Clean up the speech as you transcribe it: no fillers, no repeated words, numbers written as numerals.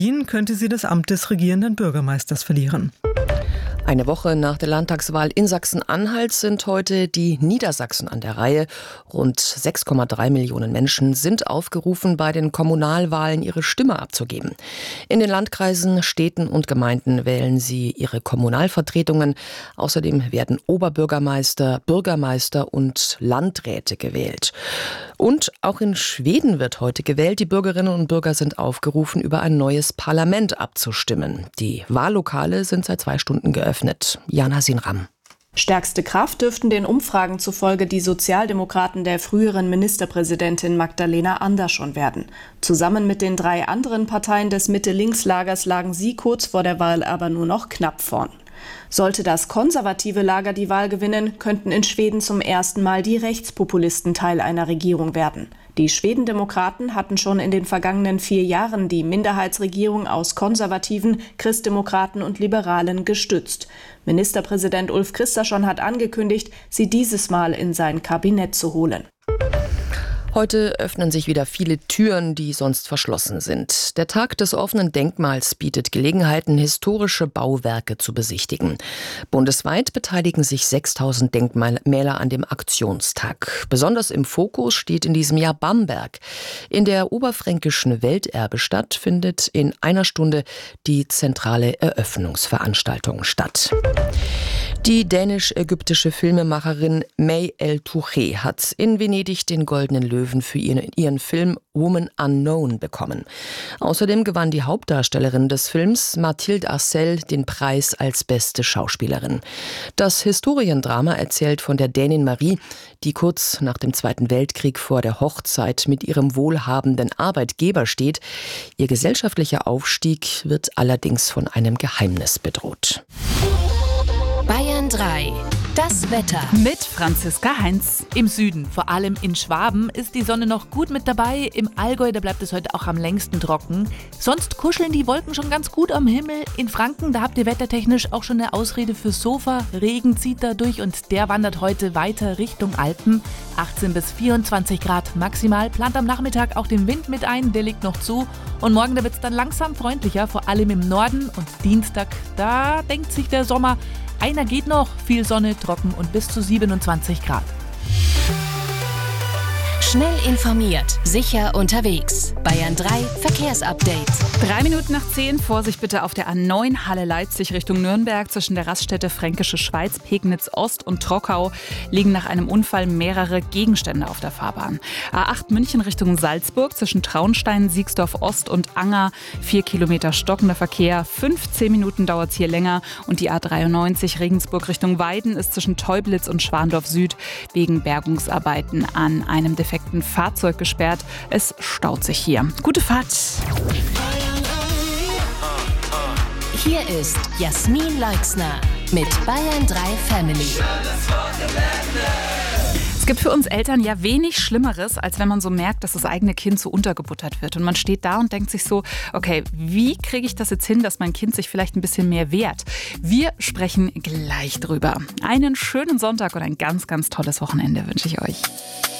Wien könnte sie das Amt des regierenden Bürgermeisters verlieren. Eine Woche nach der Landtagswahl in Sachsen-Anhalt sind heute die Niedersachsen an der Reihe. Rund 6,3 Millionen Menschen sind aufgerufen, bei den Kommunalwahlen ihre Stimme abzugeben. In den Landkreisen, Städten und Gemeinden wählen sie ihre Kommunalvertretungen. Außerdem werden Oberbürgermeister, Bürgermeister und Landräte gewählt. Und auch in Schweden wird heute gewählt. Die Bürgerinnen und Bürger sind aufgerufen, über ein neues Parlament abzustimmen. Die Wahllokale sind seit 2 Stunden geöffnet. Jana Sinram. Stärkste Kraft dürften den Umfragen zufolge die Sozialdemokraten der früheren Ministerpräsidentin Magdalena Andersson werden. Zusammen mit den 3 anderen Parteien des Mitte-Links-Lagers lagen sie kurz vor der Wahl aber nur noch knapp vorn. Sollte das konservative Lager die Wahl gewinnen, könnten in Schweden zum ersten Mal die Rechtspopulisten Teil einer Regierung werden. Die Schwedendemokraten hatten schon in den vergangenen 4 Jahren die Minderheitsregierung aus Konservativen, Christdemokraten und Liberalen gestützt. Ministerpräsident Ulf Kristersson hat angekündigt, sie dieses Mal in sein Kabinett zu holen. Heute öffnen sich wieder viele Türen, die sonst verschlossen sind. Der Tag des offenen Denkmals bietet Gelegenheiten, historische Bauwerke zu besichtigen. Bundesweit beteiligen sich 6.000 Denkmäler an dem Aktionstag. Besonders im Fokus steht in diesem Jahr Bamberg. In der oberfränkischen Welterbestadt findet in einer Stunde die zentrale Eröffnungsveranstaltung statt. Die dänisch-ägyptische Filmemacherin May El-Touché hat in Venedig den Goldenen Löwen für ihren Film Woman Unknown bekommen. Außerdem gewann die Hauptdarstellerin des Films, Mathilde Arcel, den Preis als beste Schauspielerin. Das Historiendrama erzählt von der Dänin Marie, die kurz nach dem Zweiten Weltkrieg vor der Hochzeit mit ihrem wohlhabenden Arbeitgeber steht. Ihr gesellschaftlicher Aufstieg wird allerdings von einem Geheimnis bedroht. Bayern 3. Das Wetter. Mit Franziska Heinz. Im Süden, vor allem in Schwaben, ist die Sonne noch gut mit dabei. Im Allgäu, da bleibt es heute auch am längsten trocken. Sonst kuscheln die Wolken schon ganz gut am Himmel. In Franken, da habt ihr wettertechnisch auch schon eine Ausrede fürs Sofa. Regen zieht da durch und der wandert heute weiter Richtung Alpen. 18 bis 24 Grad maximal. Plant am Nachmittag auch den Wind mit ein, der liegt noch zu. Und morgen, da wird es dann langsam freundlicher, vor allem im Norden. Und Dienstag, da denkt sich der Sommer, einer geht noch, viel Sonne, trocken und bis zu 27 Grad. Schnell informiert, sicher unterwegs. Bayern 3 Verkehrsupdate. 3 Minuten nach 10, Vorsicht bitte auf der A9 Halle-Leipzig Richtung Nürnberg. Zwischen der Raststätte Fränkische Schweiz, Pegnitz Ost und Trockau liegen nach einem Unfall mehrere Gegenstände auf der Fahrbahn. A8 München Richtung Salzburg zwischen Traunstein, Siegsdorf Ost und Anger. 4 Kilometer stockender Verkehr, 15 Minuten dauert es hier länger. Und die A93 Regensburg Richtung Weiden ist zwischen Teublitz und Schwandorf Süd wegen Bergungsarbeiten an einem defekten Fahrzeug gesperrt. Es staut sich hier. Gute Fahrt! Hier ist Jasmin Leixner mit Bayern 3 Family. Es gibt für uns Eltern ja wenig Schlimmeres, als wenn man so merkt, dass das eigene Kind so untergebuttert wird. Und man steht da und denkt sich so, okay, wie kriege ich das jetzt hin, dass mein Kind sich vielleicht ein bisschen mehr wehrt? Wir sprechen gleich drüber. Einen schönen Sonntag und ein ganz, ganz tolles Wochenende wünsche ich euch.